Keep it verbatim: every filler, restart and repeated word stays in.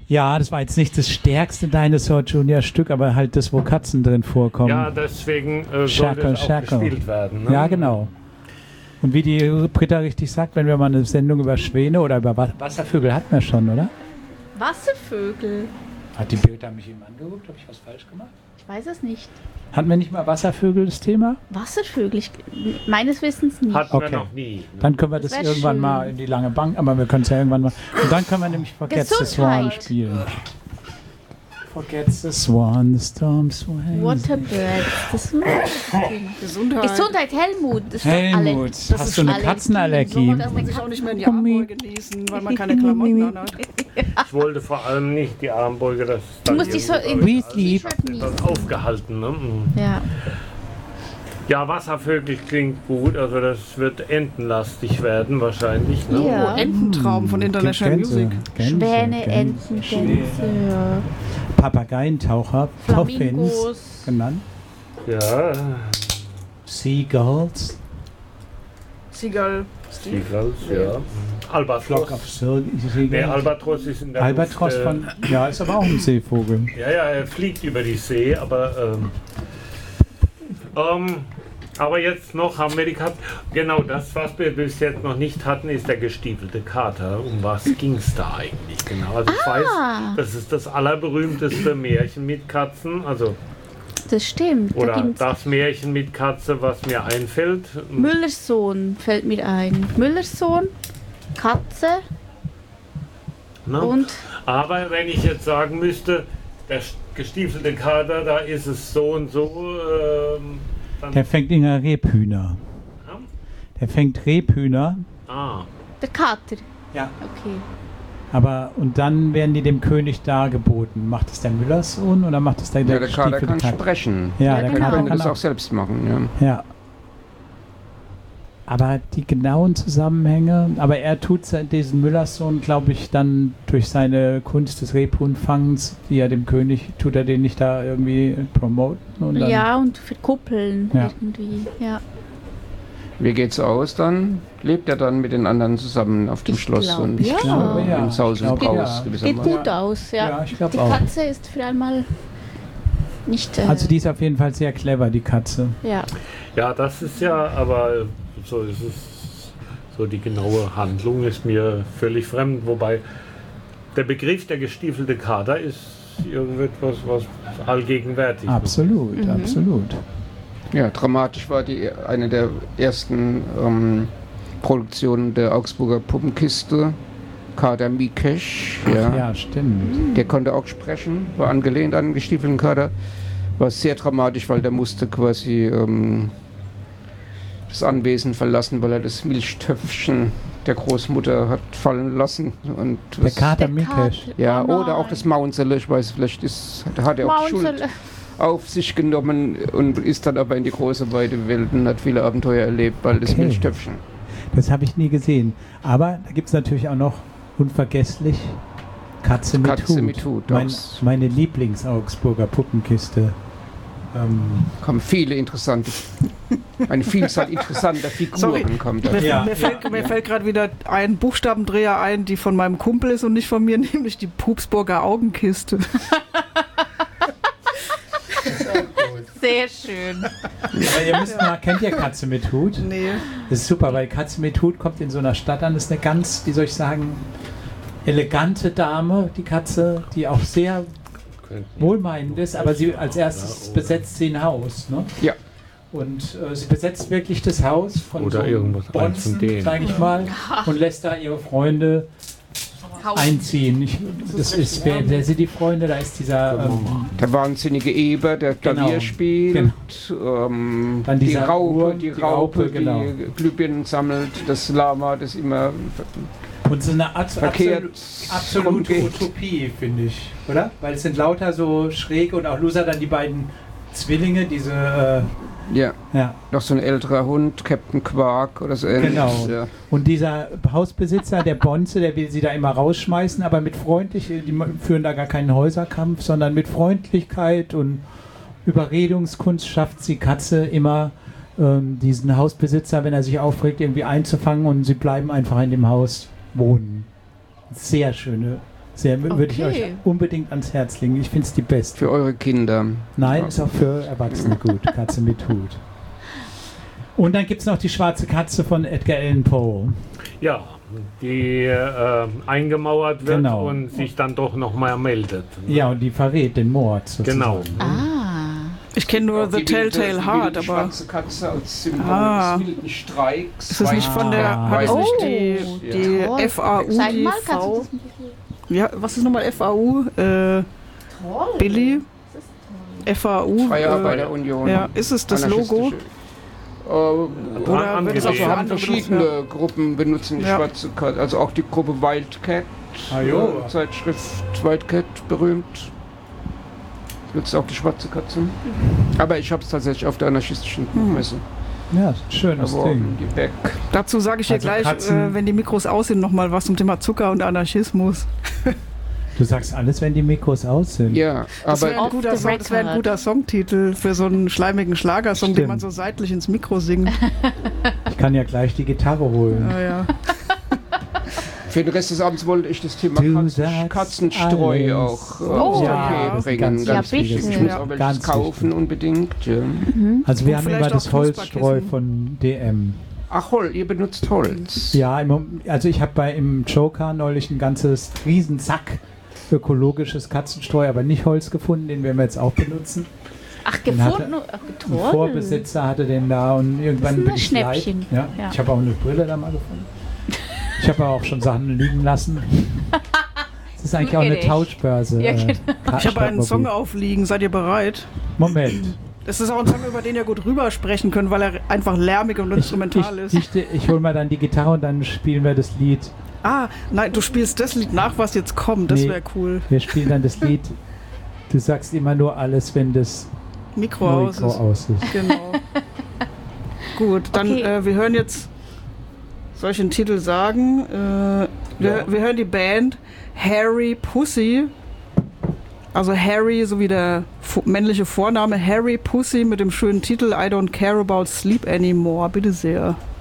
Ja, das war jetzt nicht das stärkste Dinosaur Junior Stück, aber halt das, wo Katzen drin vorkommen. Ja, deswegen äh, soll Shackle, das auch Shackle. gespielt werden. Ne? Ja, genau. Und wie die Britta richtig sagt, wenn wir mal eine Sendung über Schwäne oder über Wa- Wasservögel hatten wir schon, oder? Wasservögel? Hat die Britta mich eben angeguckt? Habe ich was falsch gemacht? Ich weiß es nicht. Hatten wir nicht mal Wasservögel das Thema? Wasservögel? Ich, meines Wissens nicht. Hatten Okay. wir noch nie. Ne? Dann können wir Das das, wär irgendwann schön. mal in die lange Bank, aber wir können es ja irgendwann mal. Und dann können wir nämlich Forget the Swan Gesundheit. spielen. Forget the Swan, the storm sway. Waterbirds. Das Gesundheit. Gesundheit, Helmut. Das ist doch Helmut, alle- Das hast ist du eine Allergie. Katzenallergie? So darf man sich auch nicht mehr in die Armbeuge niesen, weil man keine Klamotten anhat. Ich wollte vor allem nicht die Armbeuge, das ist Du dann musst dich so in We sleep. das aufgehalten. Ne? Mhm. Ja. Ja, Wasservögel klingt gut, also das wird entenlastig werden wahrscheinlich. Ne? Ja. Ententraum von International Gänse, Music. Gänse, Schwäne, Gänse, Enten, Gänse, ja. Papageientaucher, Puffins Flamingos. genannt. Ja, Seagulls, Seagull. Steve. Seagulls, ja. Flock Albatros. of Seagulls. Nee, Albatros ist in der Albatros Luft, äh, von, ja, ist aber auch ein Seevogel. Ja, ja, er fliegt über die See, aber ähm, ähm, aber jetzt noch haben wir die Katzen. Genau, das, was wir bis jetzt noch nicht hatten, ist der gestiefelte Kater. Um was ging es da eigentlich genau? Also ich Ah. weiß, das ist das allerberühmteste Märchen mit Katzen, also Das stimmt. Da oder gibt's das Märchen mit Katze, was mir einfällt. Müllers Sohn fällt mir ein. Müllers Sohn, Katze Ne? und Aber wenn ich jetzt sagen müsste, der gestiefelte Kater, da ist es so und so, ähm, dann Der fängt in der Rebhühner. Ja? Der fängt Rebhühner. Ah, der Kater. Ja. Okay. Aber, und dann werden die dem König dargeboten. Macht es der Müllerssohn oder macht es der, Ja, der Kater gestiefelte kann Kater? sprechen. Ja, Ja, der genau. Er Kater könnte kann das auch. auch selbst machen. Ja. Ja. Aber die genauen Zusammenhänge, aber er tut se- diesen Müllerssohn, glaube ich, dann durch seine Kunst des Rebhuhnfangens, die er dem König, tut er den nicht da irgendwie promoten? Und dann, Ja, und verkuppeln Ja. irgendwie. Ja. Wie geht's aus dann? Lebt er dann mit den anderen zusammen auf dem Ich Schloss glaub, und ja. Ich glaube, ja. im Saus Ich und glaube, Braus ja. Geht gewissermaßen? gut aus, ja. Ja, ich glaube Die auch. Katze ist für einmal nicht. Äh, Also die ist auf jeden Fall sehr clever, die Katze. ja. ja, das ist ja, aber so ist es. So die genaue Handlung ist mir völlig fremd, wobei der Begriff der gestiefelte Kater ist irgendetwas, was allgegenwärtig ist. Absolut, Mhm. absolut. Ja, dramatisch war die eine der ersten ähm, Produktionen der Augsburger Puppenkiste, Kater Mikesh. Ja. Ja, stimmt. Der konnte auch sprechen, war angelehnt an den gestiefelten Kater. War sehr dramatisch, weil der musste quasi ähm, das Anwesen verlassen, weil er das Milchtöpfchen der Großmutter hat fallen lassen. Und Der das, Kater Der Mikesh. Kater. ja, Oh oder auch nein. das Maunsele, ich weiß, vielleicht ist, hat er auch die Schuld Maunsele. auf sich genommen und ist dann aber in die große weite Welt und hat viele Abenteuer erlebt, weil das Okay. Milchtöpfchen. Das habe ich nie gesehen. Aber da gibt es natürlich auch noch unvergesslich Katze mit Katze Hut. mit Hut, Mein, das- meine Lieblings-Augsburger Puppenkiste. Ähm, Kommen viele interessante, eine Vielzahl interessanter Sorry. Figuren kommt da. Mir, Ja, mir ja, fällt, mir ja. fällt gerade wieder ein Buchstabendreher ein, die von meinem Kumpel ist und nicht von mir, nämlich die Pupsburger Augenkiste. Sehr schön. aber ihr müsst mal, kennt ihr Katze mit Hut? Nee. Das ist super, weil Katze mit Hut kommt in so einer Stadt an. Das ist eine ganz, wie soll ich sagen, elegante Dame, die Katze, die auch sehr wohlmeinend ist, aber sie als erstes besetzt sie ein Haus. Ne? Ja. Und äh, sie besetzt wirklich das Haus von Oder so einem irgendwas, eins Bonzen, von denen. sage ich mal, und lässt da ihre Freunde einziehen. Ich, das ist, wer, wer sind die Freunde? Da ist dieser ähm, Der wahnsinnige Eber, der Klavier Genau. spielt, ähm, Dann die dieser Raupe, Uhr, die, die Raupe, Raupe, genau. die Glühbirnen sammelt, das Lama, das immer und so eine Art verkehrt absolute rumgeht. Utopie, finde ich, oder? Weil es sind lauter so schräg und auch Loser dann die beiden Zwillinge, diese, äh, Ja, ja. noch so ein älterer Hund, Captain Quark oder so ähnliches. Genau. Ja. Und dieser Hausbesitzer, der Bonze, der will sie da immer rausschmeißen, aber mit freundlich, die führen da gar keinen Häuserkampf, sondern mit Freundlichkeit und Überredungskunst schafft sie Katze immer, ähm, diesen Hausbesitzer, wenn er sich aufregt, irgendwie einzufangen und sie bleiben einfach in dem Haus wohnen. Sehr schöne, Sehr, würde ich euch Okay. unbedingt ans Herz legen. Ich finde es die beste. Für eure Kinder. Nein, ist auch für Erwachsene gut. Katze mit Hut. Und dann gibt es noch die schwarze Katze von Edgar Allan Poe. Ja, die äh, eingemauert wird Genau. und sich dann doch nochmal meldet. Ja, und die verrät den Mord sozusagen. Genau. Ah. Ich kenne nur Auch The die wilde- Telltale die Heart, wilde aber schwarze Katze als Symbol Ah. des wilden Streiks. ist das nicht von der, Ah. hat es Oh, nicht die, die toll. F A U, Sag die mal, kannst du V? das ein bisschen... Ja, was ist nochmal F A U? Äh, Toll. Billy? Das ist toll. F A U? Freie äh, Arbeiterunion. ja, ist es das Logo? Anarchistische- Äh, Oder wird es auch angelegt. für haben andere verschiedene benutzt? Gruppen benutzen die Ja. schwarze Katze. Also auch die Gruppe Wildcat, Ah, jo. äh, Zeitschrift Wildcat, berühmt. Nutzt auch die schwarze Katze. Aber ich habe es tatsächlich auf der anarchistischen Buchmesse. Ja, schönes erworben, Ding. die Beck. Dazu sage ich dir Also gleich, Katzen- äh, wenn die Mikros aus sind, nochmal was zum Thema Zucker und Anarchismus. Du sagst alles, wenn die Mikros aus sind. Ja, Das wäre aber ein, guter Off the Song- das wär ein record. guter Songtitel für so einen schleimigen Schlagersong, den Stimmt. man so seitlich ins Mikro singt. Ich kann ja gleich die Gitarre holen. Ja, ja. für den Rest des Abends wollte ich das Thema Du Katzen, sagst Katzenstreu alles. auch äh, Oh, aufs ja. Tapet bringen. Ganz Ja, wichtig. bitte. Ich muss Ja. auch welches Ganz kaufen wichtig. unbedingt. Ja. Also wir Und haben vielleicht immer das auch Holzstreu Knusperkissen. von D M. Ach, Hol, ihr benutzt Holz. Ja, im, Mom- also ich habe bei im Joker neulich ein ganzes Riesensack ökologisches Katzenstreu, aber nicht Holz gefunden, den werden wir jetzt auch benutzen. Ach, Den hatte- gefunden? Ach, Ein toll. Vorbesitzer hatte den da und irgendwann Das ist bin ein ich leid. Schnäppchen. Ja, Ja. ich habe auch eine Brille da mal gefunden. Ich habe aber auch schon Sachen liegen lassen. Es ist eigentlich Gut auch eine gerecht. Tauschbörse. Ja, äh, genau. Ich habe einen Song Stadtmobil. aufliegen, seid ihr bereit? Moment. Das ist auch ein Song, über den ihr gut rübersprechen könnt, weil er einfach lärmig und Ich, instrumental ich, ist. ich, ich hole mal dann die Gitarre und dann spielen wir das Lied. Ah, nein, du spielst das Lied nach, was jetzt kommt. Das Nee. wäre cool. Wir spielen dann das Lied. Du sagst immer nur alles, wenn das Mikro aus Mikro ist. aus ist. Genau. Gut, dann Okay. äh, wir hören jetzt, soll ich den Titel sagen? Äh, wir, Ja. wir hören die Band Harry Pussy. Also Harry, so wie der fu- männliche Vorname, Harry Pussy mit dem schönen Titel I Don't Care About Sleep Anymore. Bitte sehr.